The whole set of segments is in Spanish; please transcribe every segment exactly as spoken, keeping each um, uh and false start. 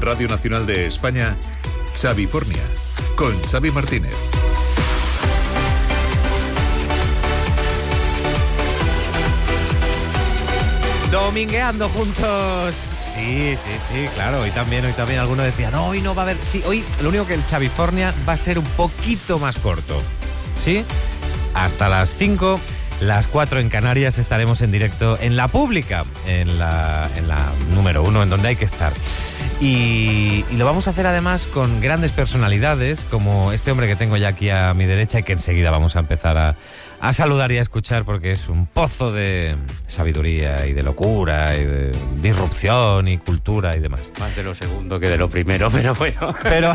Radio Nacional de España, Xavifornia, con Xavi Martínez. Domingueando juntos. Sí, sí, sí, claro, hoy también, hoy también. Algunos decían, no, hoy no va a haber... Sí, hoy lo único que el Xavifornia va a ser un poquito más corto. ¿Sí? Hasta las cinco, las cuatro en Canarias, estaremos en directo en La Pública, en la, en la número uno, en donde hay que estar. Y, y lo vamos a hacer además con grandes personalidades, como este hombre que tengo ya aquí a mi derecha y que enseguida vamos a empezar a, a saludar y a escuchar, porque es un pozo de sabiduría y de locura y de disrupción y cultura y demás. Más de lo segundo que de lo primero, pero bueno. Pero,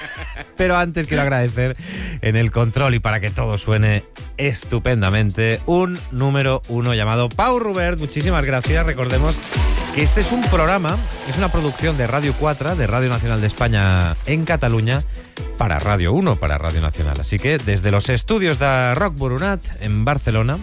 pero antes quiero agradecer en el control y para que todo suene estupendamente, un número uno llamado Pau Rubert. Muchísimas gracias. Recordemos que este es un programa, es una producción de Radio cuatro, de Radio Nacional de España en Cataluña, para Radio uno, para Radio Nacional. Así que desde los estudios de Rock Burunat en Barcelona,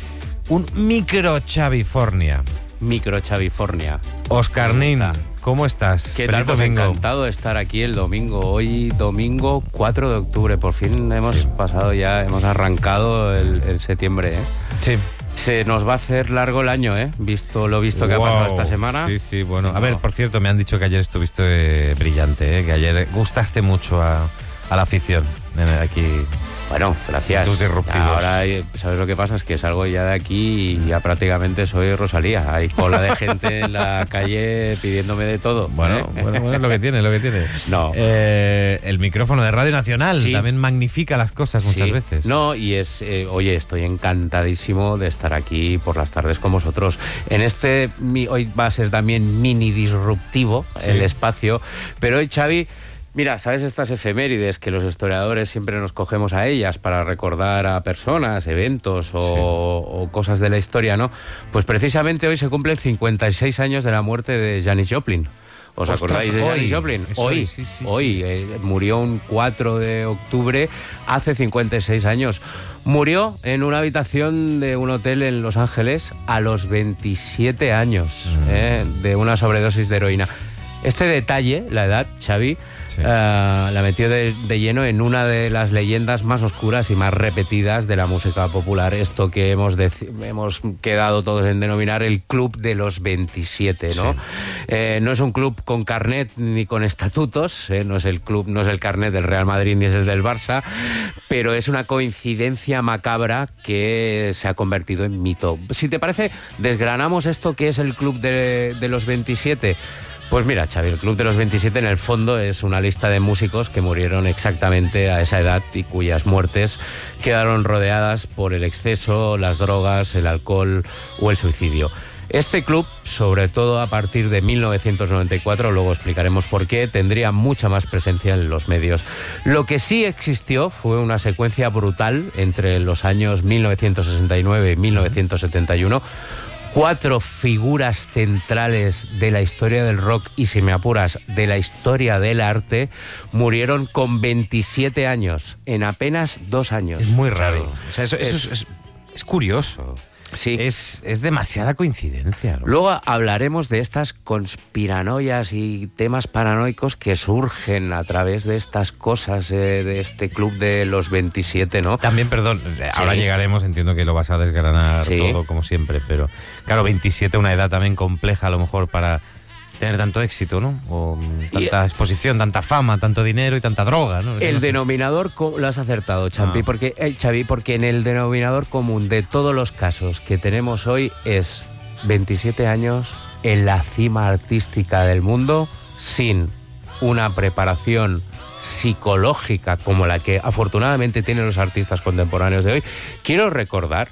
un micro Xavifornia. Micro Xavifornia. Óscar Nin, ¿cómo estás? ¿Qué tal? Pues encantado de estar aquí el domingo. Hoy domingo cuatro de octubre. Por fin hemos sí. pasado ya, hemos arrancado el, el septiembre, ¿eh? Sí. Se nos va a hacer largo el año, ¿eh? Visto lo visto que wow. ha pasado esta semana. Sí, sí, bueno. Sí, a no. ver, por cierto, me han dicho que ayer estuviste eh, brillante, ¿eh? Que ayer gustaste mucho a, a la afición eh, aquí. Bueno, gracias. Tus disruptivos. Ahora, ¿sabes lo que pasa? Es que salgo ya de aquí y ya prácticamente soy Rosalía. Hay cola de gente en la calle pidiéndome de todo. Bueno, ¿eh? bueno, bueno, es lo que tiene, lo que tiene. No. Eh, el micrófono de Radio Nacional sí. también magnifica las cosas sí. muchas veces. No, y es, eh, oye, estoy encantadísimo de estar aquí por las tardes con vosotros. En este, mi, hoy va a ser también mini disruptivo sí. el espacio, pero hoy, Xavi... Mira, ¿sabes estas efemérides que los historiadores siempre nos cogemos a ellas para recordar a personas, eventos o, sí. o cosas de la historia, ¿no? Pues precisamente hoy se cumplen cincuenta y seis años de la muerte de Janis Joplin. ¿Os Ostras, acordáis de Janis Joplin? Hoy, sí, sí, hoy sí. Eh, murió un cuatro de octubre hace cincuenta y seis años. Murió en una habitación de un hotel en Los Ángeles a los veintisiete años, mm. eh, de una sobredosis de heroína. Este detalle, la edad, Xavi, sí. uh, la metió de, de lleno en una de las leyendas más oscuras y más repetidas de la música popular. Esto que hemos, deci- hemos quedado todos en denominar el Club de los veintisiete, ¿no? Sí. Eh, no es un club con carnet ni con estatutos, ¿eh? No es el club, no es el carnet del Real Madrid ni es el del Barça, pero es una coincidencia macabra que se ha convertido en mito. Si te parece, desgranamos esto que es el Club de, de los veintisiete. Pues mira, Xavi, el Club de los veintisiete en el fondo es una lista de músicos que murieron exactamente a esa edad y cuyas muertes quedaron rodeadas por el exceso, las drogas, el alcohol o el suicidio. Este club, sobre todo a partir de mil novecientos noventa y cuatro, luego explicaremos por qué, tendría mucha más presencia en los medios. Lo que sí existió fue una secuencia brutal entre los años mil novecientos sesenta y nueve y mil novecientos setenta y uno, cuatro figuras centrales de la historia del rock y, si me apuras, de la historia del arte, murieron con veintisiete años, en apenas dos años. Es muy raro. O sea, eso, eso es, es, es curioso. Sí. Es, es demasiada coincidencia, ¿no? Luego hablaremos de estas conspiranoias y temas paranoicos que surgen a través de estas cosas, eh, de este club de los veintisiete, ¿no? También, perdón, ahora sí. llegaremos, entiendo que lo vas a desgranar sí. todo, como siempre, pero claro, veintisiete, una edad también compleja a lo mejor para tener tanto éxito, ¿no? O tanta y, exposición, tanta fama, tanto dinero y tanta droga, ¿no? El no sé. denominador, lo has acertado, Champi, ah. porque, eh, Xavi, porque en el denominador común de todos los casos que tenemos hoy es veintisiete años en la cima artística del mundo, sin una preparación psicológica como la que afortunadamente tienen los artistas contemporáneos de hoy. Quiero recordar,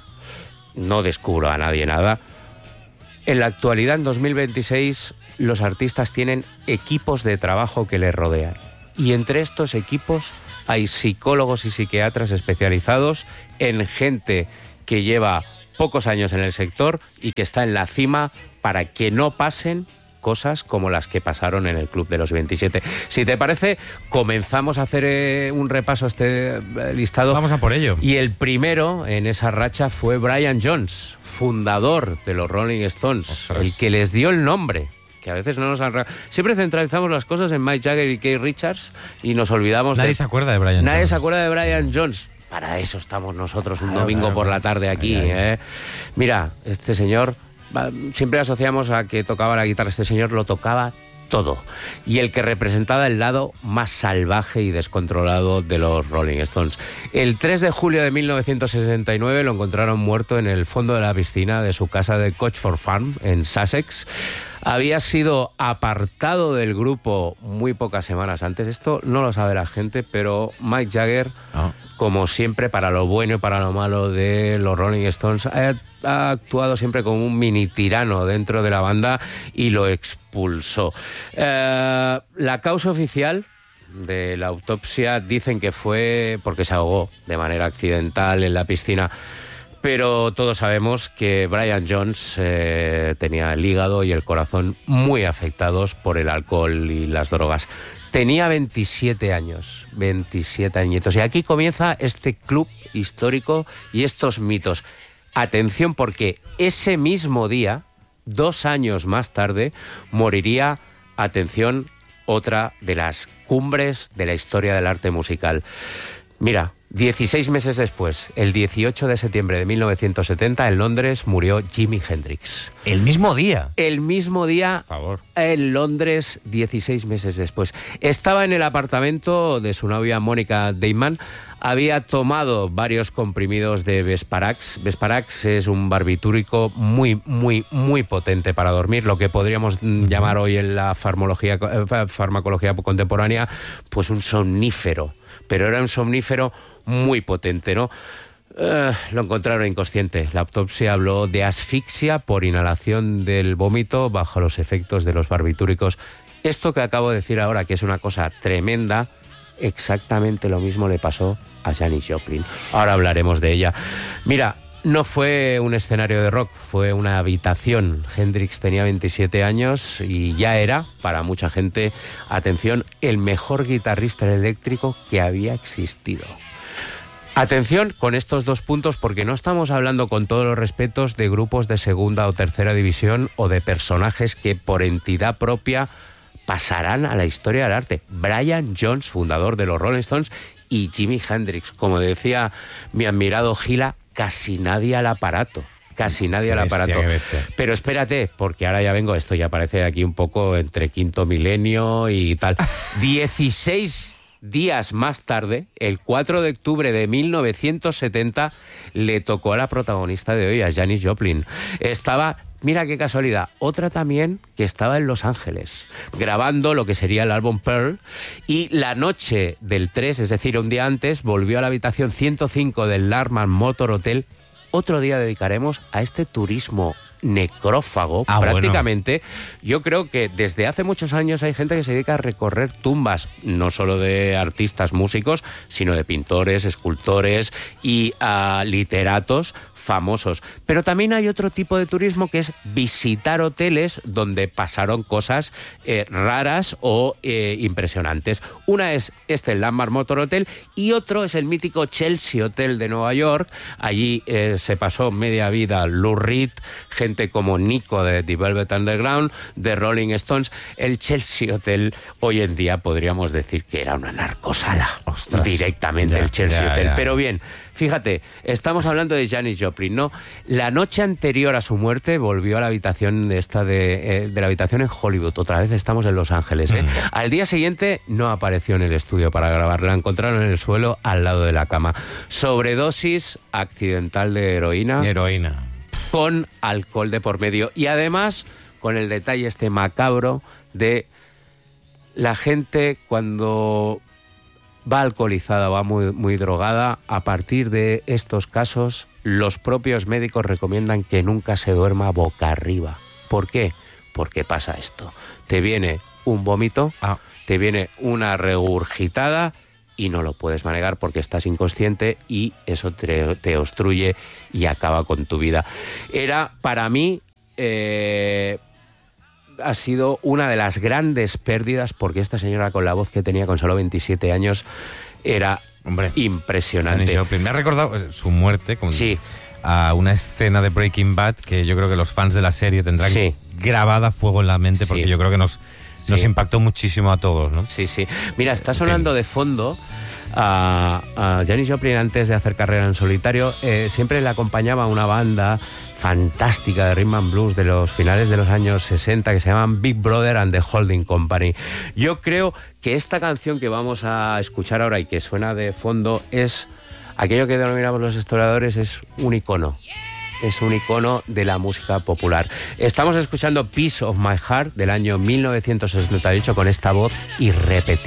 no descubro a nadie nada, en la actualidad, en dos mil veintiséis, los artistas tienen equipos de trabajo que les rodean. Y entre estos equipos hay psicólogos y psiquiatras especializados en gente que lleva pocos años en el sector y que está en la cima para que no pasen cosas como las que pasaron en el Club de los veintisiete. Si te parece, comenzamos a hacer eh, un repaso a este listado. Vamos a por ello. Y el primero en esa racha fue Brian Jones, fundador de los Rolling Stones, Ostras. el que les dio el nombre que a veces no nos han... Siempre centralizamos las cosas en Mick Jagger y Keith Richards y nos olvidamos Nadie de... se acuerda de Brian Nadie Jones. se acuerda de Brian Jones. Para eso estamos nosotros un Claro, domingo claro, por claro. la tarde aquí. Ay, ay. ¿eh? Mira, este señor, va, siempre asociamos a que tocaba la guitarra, este señor lo tocaba todo. Y el que representaba el lado más salvaje y descontrolado de los Rolling Stones. El tres de julio de mil novecientos sesenta y nueve lo encontraron muerto en el fondo de la piscina de su casa de Cochford Farm, en Sussex. Había sido apartado del grupo muy pocas semanas antes. Esto no lo sabe la gente, pero Mick Jagger, Oh. como siempre, para lo bueno y para lo malo de los Rolling Stones, ha, ha actuado siempre como un mini tirano dentro de la banda y lo expulsó. Eh, la causa oficial de la autopsia dicen que fue porque se ahogó de manera accidental en la piscina. Pero todos sabemos que Brian Jones eh, tenía el hígado y el corazón muy afectados por el alcohol y las drogas. Tenía veintisiete años, veintisiete añitos. Y aquí comienza este club histórico y estos mitos. Atención, porque ese mismo día, dos años más tarde, moriría, atención, otra de las cumbres de la historia del arte musical. Mira, dieciséis meses después, el dieciocho de septiembre de mil novecientos setenta, en Londres murió Jimi Hendrix. El mismo día. El mismo día, Por favor. en Londres, dieciséis meses después. Estaba en el apartamento de su novia Mónica Damon. Había tomado varios comprimidos de Vesparax. Vesparax es un barbitúrico muy, muy, muy potente para dormir, lo que podríamos mm, llamar hoy en la farmacología, eh, farmacología contemporánea, pues un somnífero. Pero era un somnífero muy potente, ¿no? Uh, lo encontraron inconsciente. La autopsia habló de asfixia por inhalación del vómito bajo los efectos de los barbitúricos. Esto que acabo de decir ahora, que es una cosa tremenda, exactamente lo mismo le pasó a Janis Joplin. Ahora hablaremos de ella. Mira, no fue un escenario de rock, fue una habitación. Hendrix tenía veintisiete años y ya era, para mucha gente, atención, el mejor guitarrista eléctrico que había existido. Atención con estos dos puntos, porque no estamos hablando, con todos los respetos, de grupos de segunda o tercera división o de personajes que por entidad propia pasarán a la historia del arte. Brian Jones, fundador de los Rolling Stones, y Jimi Hendrix, como decía mi admirado Gila, casi nadie al aparato. Casi nadie Qué al bestia, aparato. qué bestia. Pero espérate, porque ahora ya vengo, esto ya parece aquí un poco entre quinto milenio y tal. dieciséis días más tarde, el cuatro de octubre de mil novecientos setenta, le tocó a la protagonista de hoy, a Janis Joplin. Estaba, mira qué casualidad, otra también que estaba en Los Ángeles, grabando lo que sería el álbum Pearl, y la noche del tres, es decir, un día antes, volvió a la habitación ciento cinco del Larman Motor Hotel. Otro día dedicaremos a este turismo necrófago, Ah, prácticamente. Bueno. Yo creo que desde hace muchos años hay gente que se dedica a recorrer tumbas, no solo de artistas músicos, sino de pintores, escultores y uh, literatos famosos. Pero también hay otro tipo de turismo, que es visitar hoteles donde pasaron cosas eh, raras o eh, impresionantes. Una es este, el Landmark Motor Hotel, y otro es el mítico Chelsea Hotel de Nueva York. Allí eh, se pasó media vida Lou Reed, gente como Nico de The Velvet Underground, de Rolling Stones. El Chelsea Hotel hoy en día podríamos decir que era una narcosala. Ostras, directamente ya, el Chelsea ya, Hotel. ya. Pero bien, fíjate, estamos hablando de Janis Joplin, ¿no? La noche anterior a su muerte volvió a la habitación de esta de, eh, de la habitación en Hollywood. Otra vez estamos en Los Ángeles, ¿eh? Mm. Al día siguiente no apareció en el estudio para grabar. La encontraron en el suelo al lado de la cama. Sobredosis accidental de heroína. Heroína. Con alcohol de por medio. Y además, con el detalle este macabro de la gente cuando va alcoholizada, va muy, muy drogada. A partir de estos casos, los propios médicos recomiendan que nunca se duerma boca arriba. ¿Por qué? Porque pasa esto. Te viene un vómito, Ah. te viene una regurgitada y no lo puedes manejar porque estás inconsciente, y eso te, te obstruye y acaba con tu vida. Era, para mí, eh, ha sido una de las grandes pérdidas, porque esta señora, con la voz que tenía con solo veintisiete años, era Hombre, impresionante. Janis Joplin. Me ha recordado su muerte. Como Sí. a una escena de Breaking Bad que yo creo que los fans de la serie tendrán Sí. grabada a fuego en la mente, porque Sí. yo creo que nos, nos Sí. impactó muchísimo a todos, ¿no? Sí, sí. Mira, está sonando de fondo a, a Janis Joplin antes de hacer carrera en solitario. Eh, siempre le acompañaba una banda fantástica de rhythm and blues de los finales de los años sesenta que se llaman Big Brother and the Holding Company. Yo creo que esta canción que vamos a escuchar ahora y que suena de fondo es aquello que denominamos los historiadores, es un icono. Es un icono de la música popular. Estamos escuchando Piece of My Heart del año mil novecientos setenta y ocho con esta voz irrepetible.